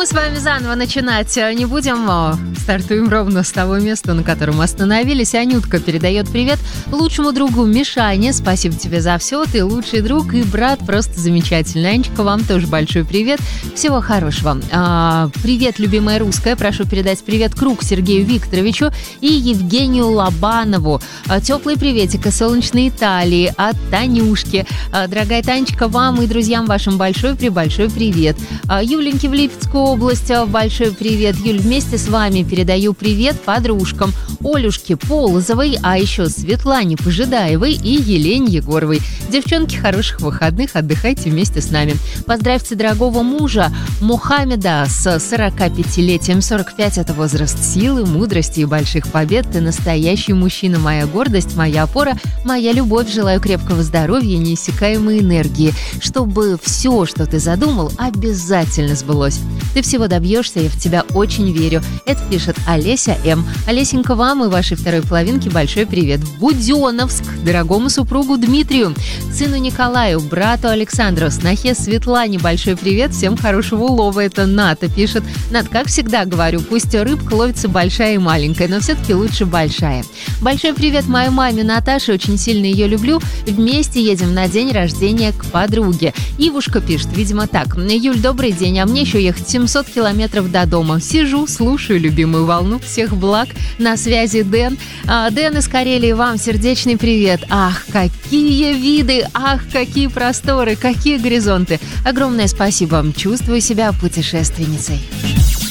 мы с вами заново начинать не будем. Стартуем ровно с того места, на котором остановились. Анютка передает привет лучшему другу Мишане. Спасибо тебе за все. Ты лучший друг и брат, просто замечательный. Анечка, вам тоже большой привет. Всего хорошего. Привет, любимая русская. Прошу передать привет Круг Сергею Викторовичу и Евгению Лобанову. Теплый приветик из солнечной Италии от Танюшки. Дорогая Танечка, вам и друзьям вашим большой-пребольшой привет. Юленьке в Липецкую область большой привет. Юль, вместе с вами передаю привет подружкам Олюшке Полозовой, а еще Светлане Пожидаевой и Елене Егоровой. Девчонки, хороших выходных, отдыхайте вместе с нами. Поздравьте дорогого мужа Мухаммеда с 45-летием. 45 – это возраст силы, мудрости и больших побед. Ты настоящий мужчина, моя гордость, моя опора, моя любовь. Желаю крепкого здоровья и неиссякаемой энергии, чтобы все, что ты задумал, обязательно сбылось. Ты всего добьешься, я в тебя очень верю. Это пишет Олеся М. Олесенька, вам и вашей второй половинке большой привет. В Буденновск дорогому супругу Дмитрию, сыну Николаю, брату Александру, снохе Светлане большой привет. Всем хорошего улова. Это Ната пишет. Нат, как всегда говорю, пусть рыбка ловится большая и маленькая, но все-таки лучше большая. Большой привет моей маме Наташе, очень сильно ее люблю. Вместе едем на день рождения к подруге. Ивушка пишет, видимо так. Юль, добрый день, а мне еще ехать 700 километров до дома. Сижу, слушаю любимую волну. Всех благ. На связи Дэн. Дэн из Карелии, вам сердечный привет. Ах, какие виды, ах, какие просторы, какие горизонты. Огромное спасибо. Чувствую себя путешественницей.